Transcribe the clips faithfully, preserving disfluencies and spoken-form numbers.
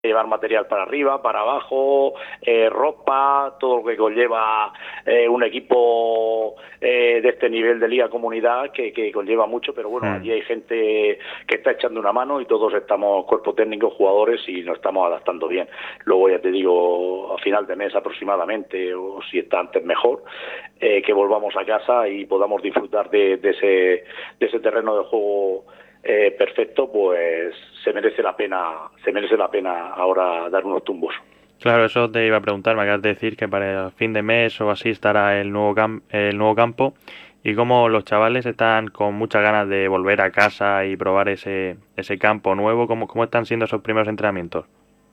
llevar material para arriba, para abajo, eh, ropa, todo lo que conlleva eh, un equipo eh, de este nivel de Liga Comunidad que, que conlleva mucho, pero bueno, Mm. allí hay gente que está echando una mano y todos estamos, cuerpo técnico, jugadores, y nos estamos adaptando bien. Luego ya te digo, a final de mes aproximadamente, o si está antes mejor, eh, que volvamos a casa y podamos disfrutar de, de, ese, de ese terreno de juego eh, perfecto, pues se merece la pena, se merece la pena ahora dar unos tumbos. Claro, eso te iba a preguntar, me acabas de decir que para el fin de mes o así estará el nuevo, cam- el nuevo campo y como los chavales están con muchas ganas de volver a casa y probar ese, ese campo nuevo, ¿cómo, cómo están siendo esos primeros entrenamientos?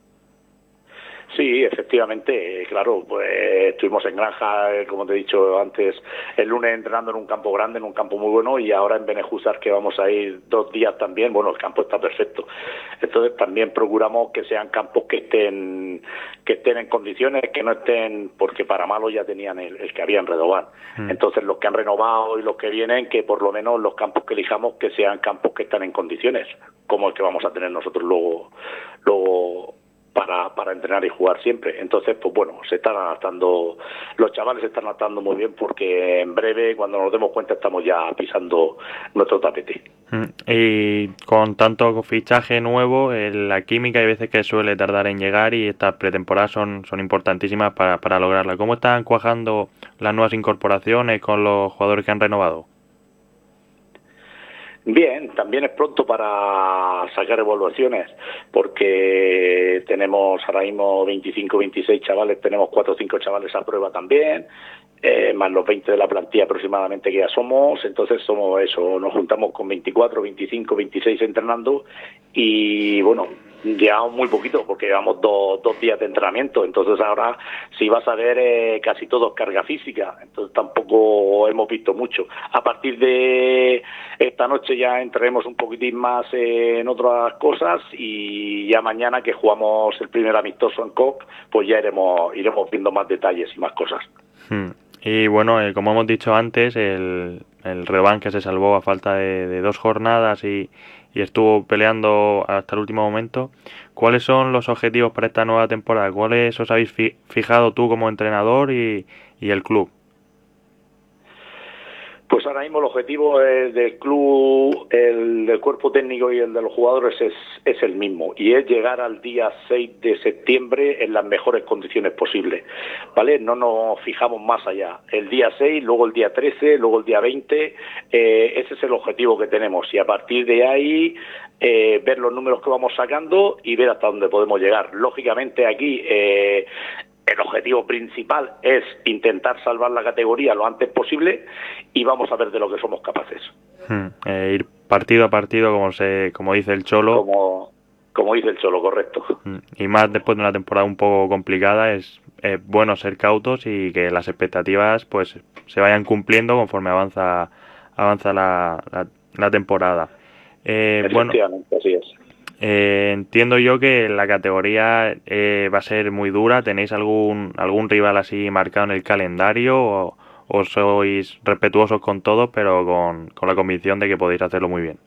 Sí, efectivamente, eh, claro, pues estuvimos en Granja, eh, como te he dicho antes, el lunes entrenando en un campo grande, en un campo muy bueno, y ahora en Benejúzar, que vamos a ir dos días también. Bueno, el campo está perfecto. Entonces también procuramos que sean campos que estén que estén en condiciones, que no estén, porque para malo ya tenían el, el que había en Redobán. Mm. Entonces los que han renovado y los que vienen, que por lo menos los campos que elijamos que sean campos que están en condiciones, como el que vamos a tener nosotros luego, luego para, para entrenar y jugar siempre. Entonces, pues bueno, se están adaptando, los chavales se están adaptando muy bien, porque en breve, cuando nos demos cuenta, estamos ya pisando nuestro tapete. Mm. Y con tanto fichaje nuevo, eh, la química hay veces que suele tardar en llegar y estas pretemporadas son, son importantísimas para, para lograrla. ¿Cómo están cuajando las nuevas incorporaciones con los jugadores que han renovado? Bien, también es pronto para sacar evaluaciones, porque tenemos ahora mismo veinticinco, veintiséis chavales, tenemos cuatro o cinco chavales a prueba también, eh, más los veinte de la plantilla aproximadamente que ya somos. Entonces somos eso, nos juntamos con veinticuatro, veinticinco, veintiséis entrenando, y bueno, llevamos muy poquito porque llevamos dos, dos días de entrenamiento. Entonces ahora, si vas a ver, eh, casi todo es carga física, entonces tampoco hemos visto mucho. A partir de esta noche ya entraremos un poquitín más eh, en otras cosas, y ya mañana, que jugamos el primer amistoso en C O P, pues ya iremos, iremos viendo más detalles y más cosas. Hmm. Y bueno, eh, como hemos dicho antes, el, el Reban que se salvó a falta de, de dos jornadas y, y estuvo peleando hasta el último momento. ¿Cuáles son los objetivos para esta nueva temporada? ¿Cuáles os habéis fi- fijado tú como entrenador y, y el club? Pues ahora mismo el objetivo es del club, el del cuerpo técnico y el de los jugadores es, es el mismo, y es llegar al día seis de septiembre en las mejores condiciones posibles, ¿vale? No nos fijamos más allá. El día seis, luego el día trece, luego el día veinte, eh, ese es el objetivo que tenemos, y a partir de ahí eh, ver los números que vamos sacando y ver hasta dónde podemos llegar. Lógicamente aquí eh, el objetivo principal es intentar salvar la categoría lo antes posible, y vamos a ver de lo que somos capaces. Hmm. Eh, ir partido a partido, como se, como dice el Cholo. Como, como dice el Cholo, correcto. Hmm. Y más después de una temporada un poco complicada, es eh, bueno ser cautos y que las expectativas pues se vayan cumpliendo conforme avanza avanza la, la, la temporada. Eh, bueno, Efectivamente, así es. Eh, entiendo yo que la categoría eh, va a ser muy dura. ¿Tenéis algún algún rival así marcado en el calendario o, o sois respetuosos con todos, pero con, con la convicción de que podéis hacerlo muy bien?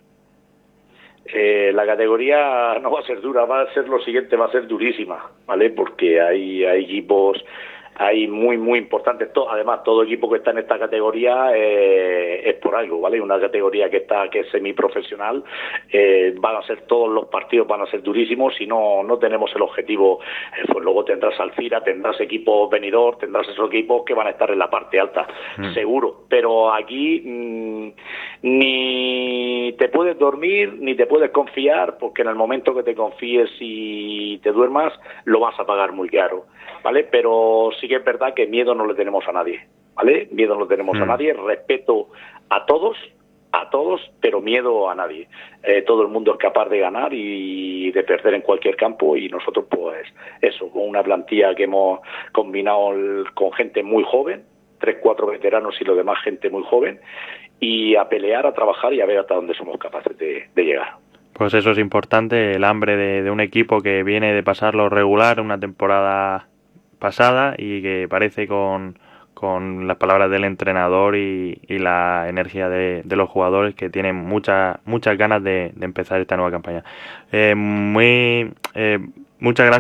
Eh, la categoría no va a ser dura, va a ser lo siguiente, va a ser durísima, ¿vale? Porque hay, hay equipos, hay muy, muy importantes. Todo, además, todo equipo que está en esta categoría eh, es por algo, ¿vale? Una categoría que está, que es semiprofesional, eh, van a ser todos los partidos, van a ser durísimos. Si no, no tenemos el objetivo, eh, pues luego tendrás Alcira, tendrás equipos venidor, tendrás esos equipos que van a estar en la parte alta, Mm. seguro. Pero aquí mmm, ni te puedes dormir, ni te puedes confiar, porque en el momento que te confíes y te duermas, lo vas a pagar muy caro, ¿vale? Pero sí que es verdad que miedo no le tenemos a nadie, ¿vale? Miedo no le tenemos a Mm. nadie, respeto a todos, a todos, pero miedo a nadie. Eh, todo el mundo es capaz de ganar y de perder en cualquier campo, y nosotros pues eso, con una plantilla que hemos combinado el, con gente muy joven, tres, cuatro veteranos y lo demás gente muy joven, y a pelear, a trabajar y a ver hasta dónde somos capaces de, de llegar. Pues eso es importante, el hambre de, de un equipo que viene de pasarlo regular una temporada pasada y que parece con, con las palabras del entrenador y, y la energía de, de los jugadores que tienen muchas muchas ganas de, de empezar esta nueva campaña. Eh, muy eh, Muchas gracias.